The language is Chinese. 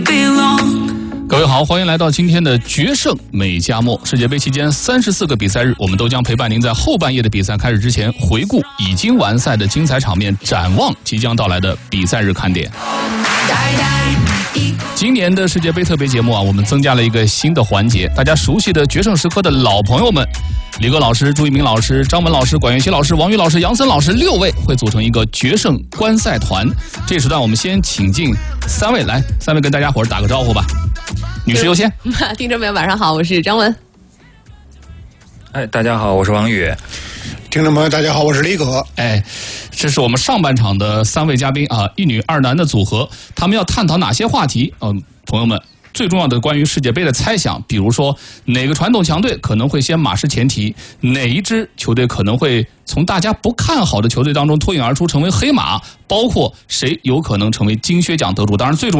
各位好，欢迎来到今天的决胜美加墨。世界杯期间34个比赛日，我们都将陪伴您在后半夜的比赛开始之前，回顾已经完赛的精彩场面，展望即将到来的比赛日看点。今年的世界杯特别节目我们增加了一个新的环节，大家熟悉的决胜时刻的老朋友们，李哥老师、朱一鸣老师、张文老师、管元熙老师、王宇老师、杨森老师6位会组成一个决胜观赛团。这时段我们先请进3位，来，3位跟大家伙儿打个招呼吧。女士优先。 听众朋友晚上好，我是张文。 大家好，我是王宇。 听众朋友大家好，我是李可。 这是我们上半场的3位嘉宾一女2男的组合，他们要探讨哪些话题？朋友们，最重要的关于世界杯的猜想，比如说哪个传统强队可能会先马失前蹄，哪一支球队可能会从大家不看好的球队当中脱颖而出成为黑马，包括谁有可能成为金靴奖得主。当然最重要